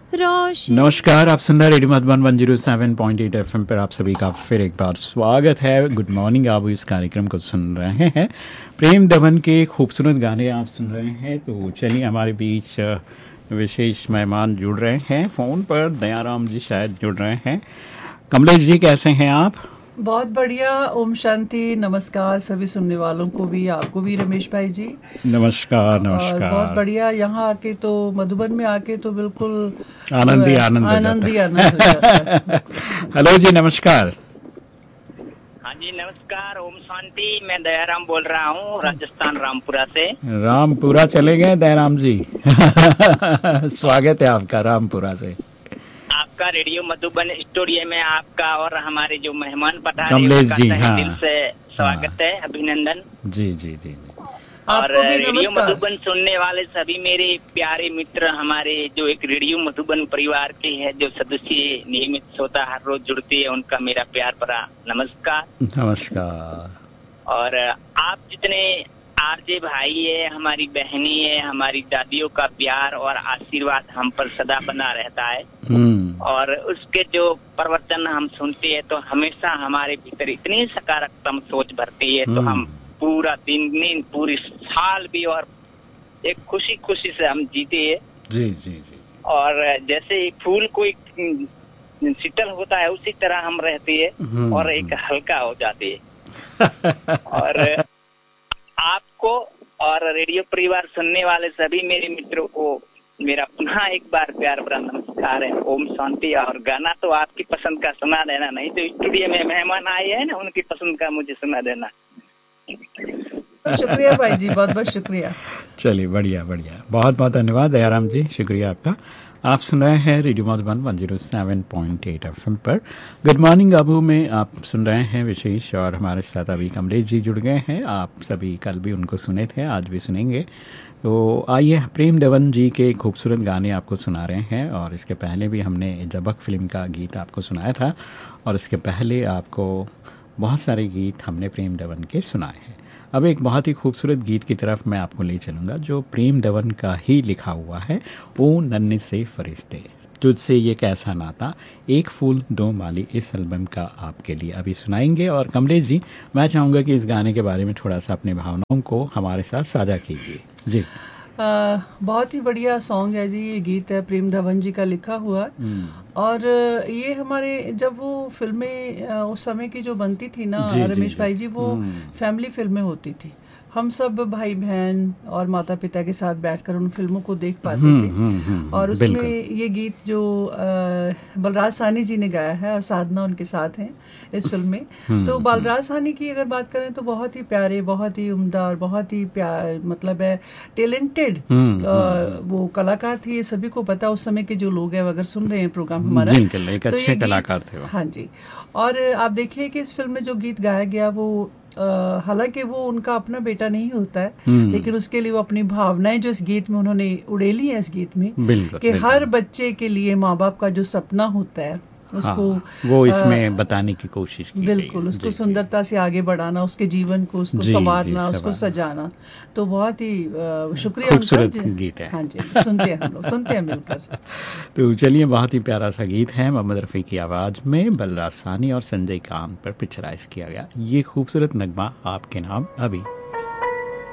रोशनी। नमस्कार, आप सुन रहे रेडियो मधुबन 107.8 एफएम पर आप सभी का फिर एक बार स्वागत है। Good morning. आप इस कार्यक्रम को सुन रहे हैं। प्रेम दमन के खूबसूरत गाने आप सुन रहे हैं। तो चलिए, हमारे बीच विशेष मेहमान जुड़ रहे हैं फ़ोन पर। दयाराम जी शायद जुड़ रहे हैं। कमलेश जी, कैसे हैं आप? बहुत बढ़िया। ओम शांति। नमस्कार सभी सुनने वालों को भी, आपको भी रमेश भाई जी। नमस्कार। और बहुत नमस्कार। बढ़िया, यहाँ आके तो मधुबन में आके तो बिल्कुल आनंद ही आनंद हो जाता है। हेलो जी, नमस्कार। हाँ जी, नमस्कार। ओम शांति। मैं दयाराम बोल रहा हूँ, राजस्थान रामपुरा से। रामपुरा चले गए दयाराम जी। स्वागत है आपका रामपुरा से। आपका रेडियो मधुबन स्टूडियो में आपका और हमारे जो मेहमान पधारे कमलेश जी, तहे हाँ, दिल से स्वागत है, अभिनंदन। जी जी जी। और आपको भी रेडियो नमस्कार। मधुबन सुनने वाले सभी मेरे प्यारे मित्र, हमारे जो एक रेडियो मधुबन परिवार के हैं, जो सदस्य नियमित श्रोता हर रोज जुड़ते हैं, उनका मेरा प्यार भरा नमस्कार। नमस्कार। और आप जितने आरजे भाई है, हमारी बहनी है, हमारी दादियों का प्यार और आशीर्वाद हम पर सदा बना रहता है। और उसके जो प्रवचन हम सुनते हैं तो हमेशा हमारे भीतर इतनी सकारात्मक सोच भरती है, तो हम पूरा दिन पूरी साल भी और एक खुशी खुशी से हम जीते हैं। जी जी जी। और जैसे ही फूल कोई शीतल होता है, उसी तरह हम रहते हैं और एक हल्का हो जाते हैं। और आपको और रेडियो परिवार सुनने वाले सभी मेरे मित्रों को मेरा पुनः एक बार प्यार भरा नमस्कार है। ओम शांति। और गाना तो आपकी पसंद का सुना देना, नहीं तो स्टूडियो में मेहमान आए हैं ना, उनकी पसंद का मुझे सुना देना। शुक्रिया भाई जी, बहुत बहुत शुक्रिया। चलिए, बढ़िया बढ़िया। बहुत बहुत धन्यवाद दयाराम जी, शुक्रिया आपका। आप सुन रहे हैं रेडियो मधुबन 107.8 एफएम पर। गुड मॉर्निंग अबू में आप सुन रहे हैं विशेष, और हमारे साथ अभी कमलेश जी जुड़ गए हैं। आप सभी कल भी उनको सुने थे, आज भी सुनेंगे। तो आइए, प्रेम देवन जी के खूबसूरत गाने आपको सुना रहे हैं। और इसके पहले भी हमने जबक फिल्म का गीत आपको सुनाया था, और इसके पहले आपको बहुत सारे गीत हमने प्रेम देवन के सुनाए हैं। अब एक बहुत ही खूबसूरत गीत की तरफ मैं आपको ले चलूँगा, जो प्रेम देवन का ही लिखा हुआ है। ओ नन्हे से फरिश्ते, तुझसे ये कैसा नाता, एक फूल दो माली, इस एल्बम का आपके लिए अभी सुनाएंगे। और कमलेश जी, मैं चाहूँगा कि इस गाने के बारे में थोड़ा सा अपनी भावनाओं को हमारे साथ साझा कीजिए जी। बहुत ही बढ़िया सॉन्ग है जी। ये गीत है प्रेम धवन जी का लिखा हुआ। और ये हमारे जब वो फिल्में उस समय की जो बनती थी ना रमेश भाई जी, वो फैमिली फिल्में होती थी। हम सब भाई बहन और माता पिता के साथ बैठकर उन फिल्मों को देख पाते थे। और उसमें ये गीत जो बलराज साहनी जी ने गाया है और साधना उनके साथ हैं इस फिल्म में। तो बलराज साहनी की अगर बात करें तो बहुत ही प्यारे, बहुत ही उम्दा और बहुत ही मतलब है टैलेंटेड वो कलाकार थे। ये सभी को पता, उस समय के जो लोग हैं अगर सुन रहे हैं प्रोग्राम हमारा, एक अच्छे कलाकार थे वो। हाँ जी। और आप देखिए कि इस फिल्म में जो गीत गाया गया वो हालांकि वो उनका अपना बेटा नहीं होता है, लेकिन उसके लिए वो अपनी भावनाएं जो इस गीत में उन्होंने उड़ेली है इस गीत में, कि हर बच्चे के लिए माँ बाप का जो सपना होता है उसको वो इसमें बताने की कोशिश की। बिल्कुल, उसको सुंदरता से आगे बढ़ाना, उसके जीवन को उसको संवारना, उसको सजाना। तो बहुत ही शुक्रिया, खूबसूरत गीत है। हाँ जी, सुनते हैं हम लोग, सुनते हैं मिलकर। तो चलिए, बहुत ही प्यारा सा गीत है, मोहम्मद रफ़ी की आवाज़ में बलराज साहनी और संजय कांत पर पिक्चराइज किया गया ये खूबसूरत नगमा आपके नाम अभी।